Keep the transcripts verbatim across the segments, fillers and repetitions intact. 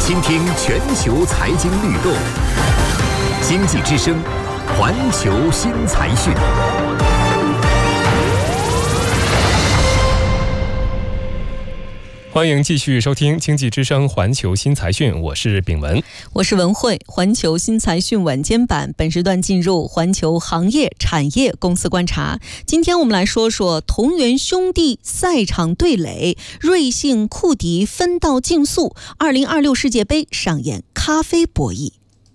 倾听全球财经律动，经济之声，环球新财讯。 欢迎继续收听经济之声环球新财讯，我是炳文， 我是文慧。环球新财讯晚间版本时段进入环球行业产业公司观察。今天我们来说说同源兄弟赛场对垒，瑞幸库迪分道竞速，二零二六世界杯上演咖啡博弈。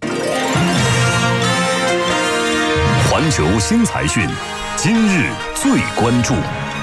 环球新财讯，今日最关注。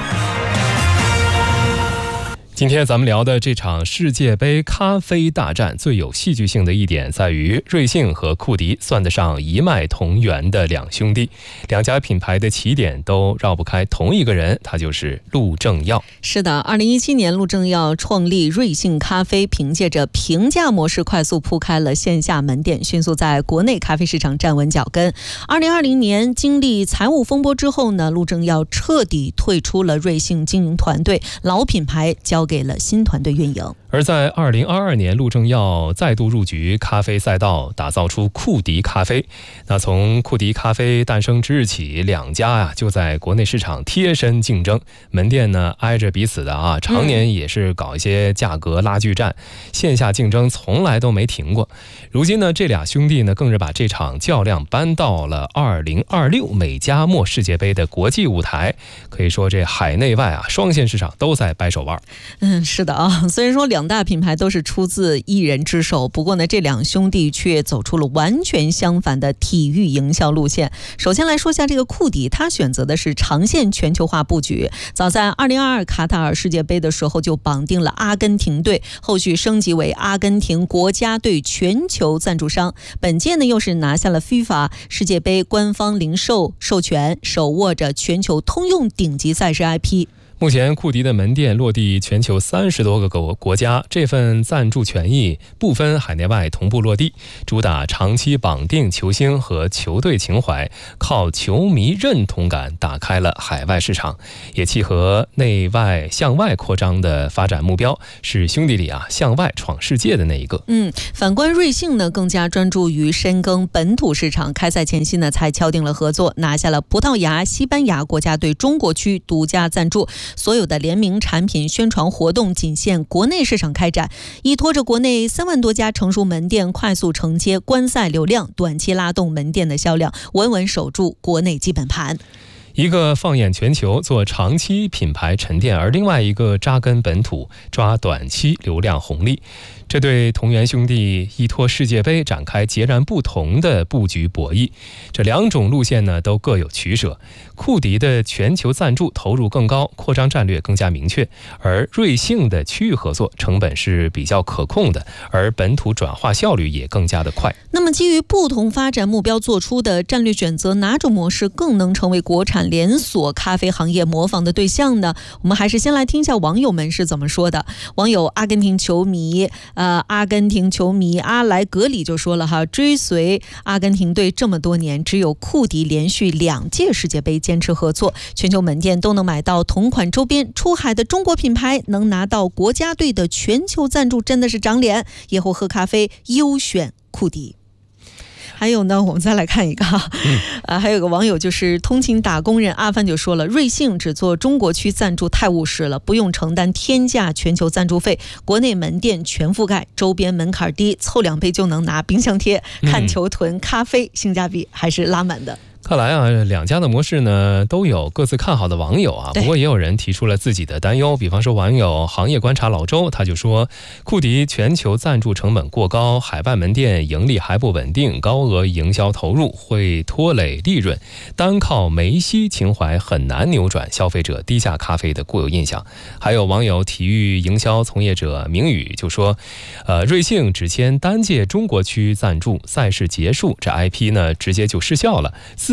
今天咱们聊的这场世界杯咖啡大战，最有戏剧性的一点在于，瑞幸和库迪算得上一脉同源的两兄弟，两家品牌的起点都绕不开同一个人，他就是陆正耀。 是的，二零一七年陆正耀创立瑞幸咖啡，凭借着平价模式快速铺开了线下门店，迅速在国内咖啡市场站稳脚跟。二零二零年经历财务风波之后呢，陆正耀彻底退出了瑞幸经营团队，老品牌交给了新团队运营。 而在二零二二年，陆正耀再度入局咖啡赛道，打造出库迪咖啡。那从库迪咖啡诞生之日起，两家啊就在国内市场贴身竞争，门店呢挨着彼此的啊，常年也是搞一些价格拉锯战，线下竞争从来都没停过。如今呢，这俩兄弟呢更是把这场较量搬到了二零二六美加墨世界杯的国际舞台，可以说这海内外啊双线市场都在掰手腕。 嗯，是的啊，虽然说两大品牌都是出自一人之手，不过呢，这两兄弟却走出了完全相反的体育营销路线。首先来说下这个库迪，他选择的是长线全球化布局。早在二零二二卡塔尔世界杯的时候就绑定了阿根廷队，后续升级为阿根廷国家队全球赞助商。本届呢又是拿下了 FIFA 世界杯官方零售授权，手握着全球通用顶级赛事 I P。 目前库迪的门店落地全球三十多个国国家，这份赞助权益不分海内外同步落地，主打长期绑定球星和球队情怀，靠球迷认同感打开了海外市场，也契合内外向外扩张的发展目标，是兄弟里啊向外闯世界的那一个。 嗯，反观瑞幸呢，更加专注于深耕本土市场，开赛前夕呢才敲定了合作，拿下了葡萄牙、西班牙国家队中国区独家赞助。所有的联名产品宣传活动仅限国内市场开展，依托着国内三万多家成熟门店快速承接观赛流量，短期拉动门店的销量，稳稳守住国内基本盘。 一个放眼全球做长期品牌沉淀，而另外一个扎根本土抓短期流量红利，这对同源兄弟依托世界杯展开截然不同的布局博弈。这两种路线呢都各有取舍，库迪的全球赞助投入更高，扩张战略更加明确，而瑞幸的区域合作成本是比较可控的，而本土转化效率也更加的快。 那么基于不同发展目标做出的战略选择，哪种模式更能成为国产连锁咖啡行业模仿的对象呢？我们还是先来听一下网友们是怎么说的。网友阿根廷球迷呃，阿根廷球迷阿莱格里就说了哈，追随阿根廷队这么多年，只有库迪连续两届世界杯坚持合作，全球门店都能买到同款周边，出海的中国品牌能拿到国家队的全球赞助，真的是长脸。以后喝咖啡优选库迪。还有呢，我们再来看一个哈，嗯呃、还有个网友就是通勤打工人阿帆就说了，瑞幸只做中国区赞助太务实了，不用承担天价全球赞助费，国内门店全覆盖，周边门槛低，凑两杯就能拿冰箱贴，看球囤咖啡，性价比还是拉满的。 看来啊，两家的模式呢都有各自看好的网友啊，不过也有人提出了自己的担忧，比方说网友行业观察老周，他就说库迪全球赞助成本过高，海外门店盈利还不稳定，高额营销投入会拖累利润，单靠梅西情怀很难扭转消费者低价咖啡的固有印象。还有网友体育营销从业者明宇就说，呃，瑞幸只签单届中国区赞助，赛事结束，这 I P 呢直接就失效了，四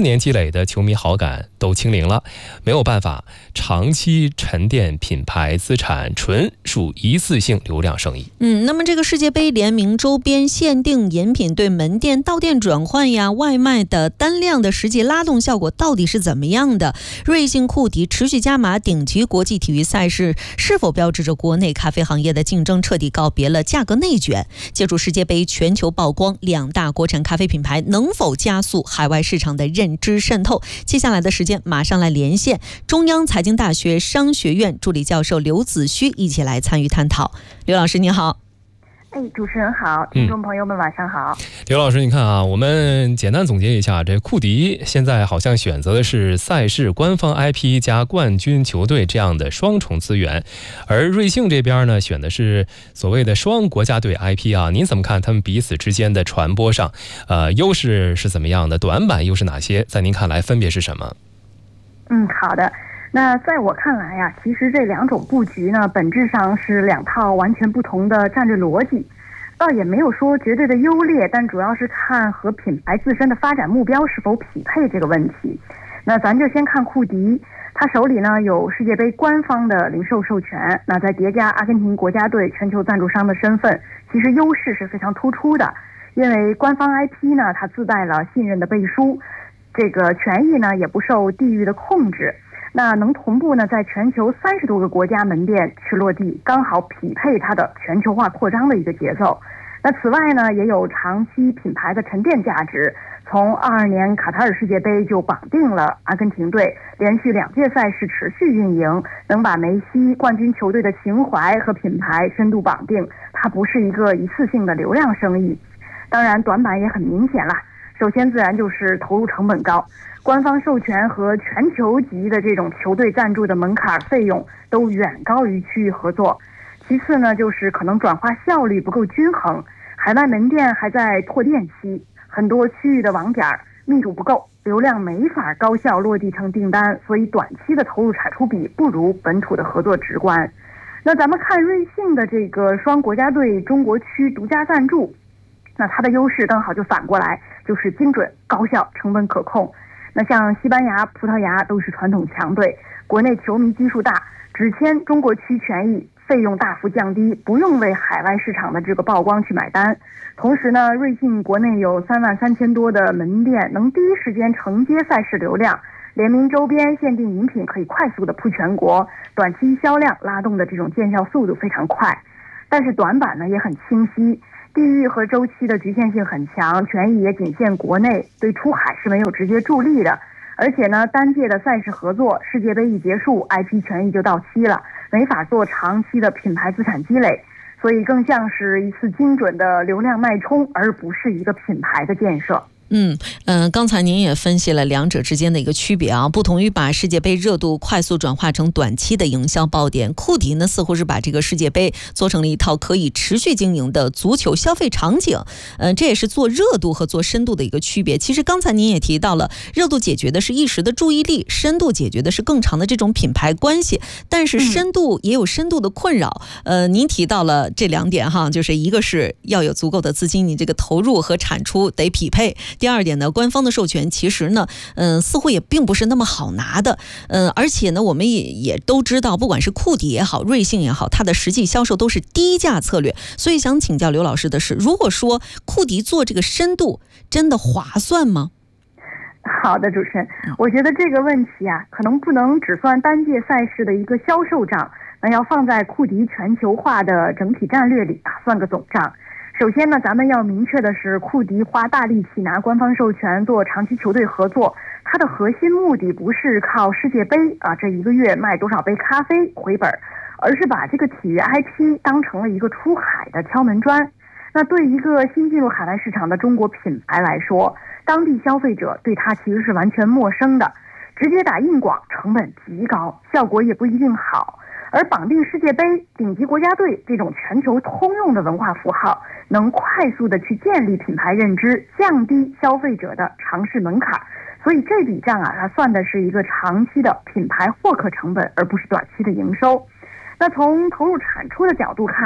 年积累的球迷好感都清零了，没有办法长期沉淀品牌资产，纯属一次性流量生意。 嗯，那么这个世界杯联名周边限定饮品对门店到店转换呀、外卖的单量的实际拉动效果到底是怎么样的？瑞幸、库迪持续加码顶级国际体育赛事，是否标志着国内咖啡行业的竞争彻底告别了价格内卷？借助世界杯全球曝光，两大国产咖啡品牌能否加速海外市场的认知渗透？接下来的时间，马上来连线中央财经大学商学院助理教授刘子虚，一起来参与探讨。刘老师你好。 哎，主持人好，听众朋友们晚上好。 嗯、刘老师，你看啊，我们简单总结一下，这库迪现在好像选择的是赛事官方 I P 加冠军球队这样的双重资源，而瑞幸这边呢选的是所谓的双国家队 I P 啊，您怎么看他们彼此之间的传播上，呃，优势是怎么样的？短板又是哪些？在您看来分别是什么？ 嗯，好的。那在我看来啊，其实这两种布局呢，本质上是两套完全不同的战略逻辑，倒也没有说绝对的优劣，但主要是看和品牌自身的发展目标是否匹配这个问题。那咱就先看库迪，他手里呢有世界杯官方的零售授权，那再叠加阿根廷国家队全球赞助商的身份，其实优势是非常突出的。因为官方 I P 呢，它自带了信任的背书，这个权益呢也不受地域的控制。那能同步呢，在全球三十多个国家门店去落地，刚好匹配它的全球化扩张的一个节奏。那此外呢，也有长期品牌的沉淀价值。从二二年卡塔尔世界杯就绑定了阿根廷队，连续两届赛事持续运营，能把梅西冠军球队的情怀和品牌深度绑定，它不是一个一次性的流量生意。当然，短板也很明显啦。首先，自然就是投入成本高。官方授权和全球级的这种球队赞助的门槛费用都远高于区域合作。其次呢，就是可能转化效率不够均衡，海外门店还在拓店期，很多区域的网点密度不够，流量没法高效落地成订单，所以短期的投入产出比不如本土的合作直观。那咱们看瑞幸的这个双国家队中国区独家赞助，那它的优势刚好就反过来，就是精准、高效、成本可控。那像西班牙、葡萄牙都是传统强队，国内球迷基数大，只签中国区权益，费用大幅降低，不用为海外市场的这个曝光去买单。同时呢，瑞幸国内有三万三千多的门店，能第一时间承接赛事流量，联名周边、限定饮品可以快速的铺全国，短期销量拉动的这种见效速度非常快。但是短板呢也很清晰。地域和周期的局限性很强，权益也仅限国内，对出海是没有直接助力的。而且呢，单届的赛事合作，世界杯一结束 ，I P 权益就到期了，没法做长期的品牌资产积累，所以更像是一次精准的流量脉冲，而不是一个品牌的建设。 嗯嗯、呃，刚才您也分析了两者之间的一个区别啊，不同于把世界杯热度快速转化成短期的营销爆点，库迪呢似乎是把这个世界杯做成了一套可以持续经营的足球消费场景。嗯、呃，这也是做热度和做深度的一个区别。其实刚才您也提到了，热度解决的是一时的注意力，深度解决的是更长的这种品牌关系。但是深度也有深度的困扰。呃，您提到了这两点哈，就是一个是要有足够的资金，你这个投入和产出得匹配。第二点呢，官方的授权其实呢，嗯、呃，似乎也并不是那么好拿的，嗯、呃，而且呢，我们也也都知道，不管是库迪也好，瑞幸也好，它的实际销售都是低价策略。所以想请教刘老师的是，如果说库迪做这个深度，真的划算吗？ 好的，主持人，我觉得这个问题啊，可能不能只算单届赛事的一个销售账，那要放在库迪全球化的整体战略里打算个总账。首先呢，咱们要明确的是，库迪花大力气拿官方授权做长期球队合作，它的核心目的不是靠世界杯啊这一个月卖多少杯咖啡回本，而是把这个体育 I P 当成了一个出海的敲门砖。那对一个新进入海外市场的中国品牌来说，当地消费者对它其实是完全陌生的，直接打硬广成本极高，效果也不一定好。而绑定世界杯、顶级国家队这种全球通用的文化符号，能快速的去建立品牌认知，降低消费者的尝试门槛。所以这笔账啊，它算的是一个长期的品牌获客成本，而不是短期的营收。那从投入产出的角度看，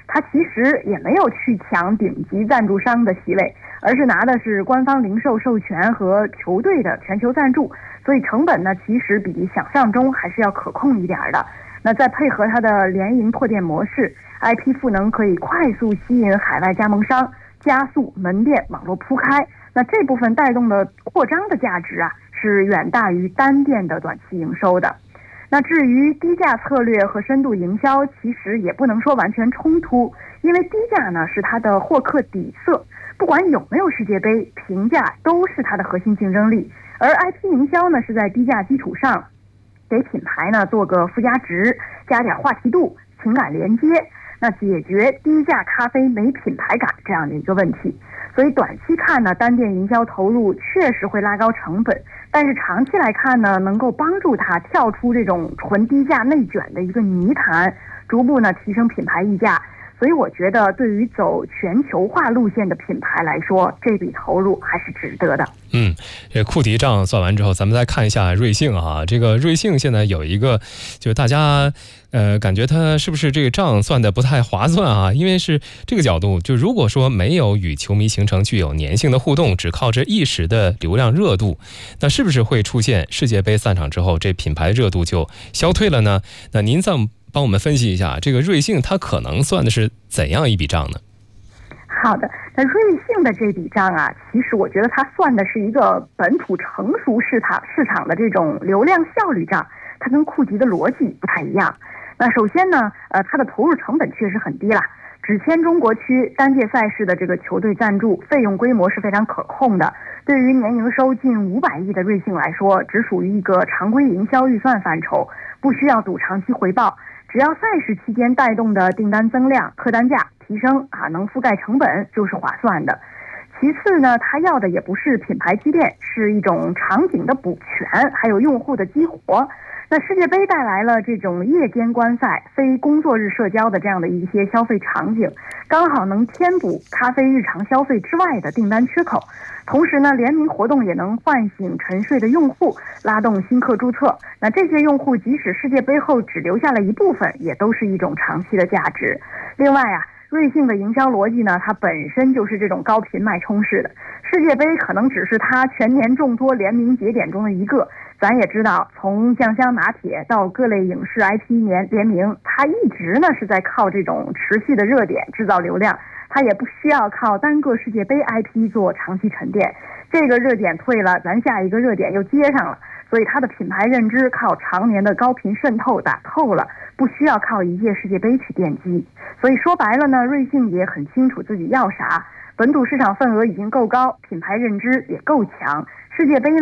他其实也没有去抢顶级赞助商的席位，而是拿的是官方零售授权和球队的全球赞助，所以成本呢其实比想象中还是要可控一点的。那再配合它的联营拓店模式， I P 赋能可以快速吸引海外加盟商，加速门店网络铺开。那这部分带动的扩张的价值啊，是远大于单店的短期营收的。那至于低价策略和深度营销，其实也不能说完全冲突，因为低价呢是它的获客底色，不管有没有世界杯，平价都是它的核心竞争力。而 I P 营销呢是在低价基础上，给品牌呢做个附加值，加点话题度、情感连接，那解决低价咖啡没品牌感这样的一个问题。所以短期看呢，单店营销投入确实会拉高成本，但是长期来看呢，能够帮助它跳出这种纯低价内卷的一个泥潭，逐步呢提升品牌溢价。所以我觉得，对于走全球化路线的品牌来说，这笔投入还是值得的。 嗯，这库迪账算完之后，咱们再看一下瑞幸啊。这个瑞幸现在有一个，就是大家呃感觉它是不是这个账算的不太划算啊？因为是这个角度，就如果说没有与球迷形成具有粘性的互动，只靠着一时的流量热度，那是不是会出现世界杯散场之后，这品牌热度就消退了呢？那您再帮我们分析一下，这个瑞幸它可能算的是怎样一笔账呢？ 好的，那瑞幸的这笔账啊，其实我觉得它算的是一个本土成熟市场市场的这种流量效率账，它跟库迪的逻辑不太一样。那首先呢，呃，它的投入成本确实很低啦，只签中国区单届赛事的这个球队赞助，费用规模是非常可控的。对于年营收近五百亿的瑞幸来说，只属于一个常规营销预算范畴，不需要赌长期回报。只要赛事期间带动的订单增量、客单价提升啊，能覆盖成本就是划算的。其次呢，他要的也不是品牌积淀，是一种场景的补全，还有用户的激活。那世界杯带来了这种夜间观赛、非工作日社交的这样的一些消费场景，刚好能填补咖啡日常消费之外的订单缺口。同时呢，联名活动也能唤醒沉睡的用户，拉动新客注册。那这些用户即使世界杯后只留下了一部分，也都是一种长期的价值。另外啊，瑞幸的营销逻辑呢，它本身就是这种高频脉冲式的，世界杯可能只是它全年众多联名节点中的一个。咱也知道，从酱香拿铁到各类影视 I P 联联名，它一直呢是在靠这种持续的热点制造流量，它也不需要靠单个世界杯 I P 做长期沉淀。这个热点退了，咱下一个热点又接上了，所以它的品牌认知靠常年的高频渗透打透了，不需要靠一届世界杯去奠基。所以说白了呢，瑞幸也很清楚自己要啥，本土市场份额已经够高，品牌认知也够强，世界杯呢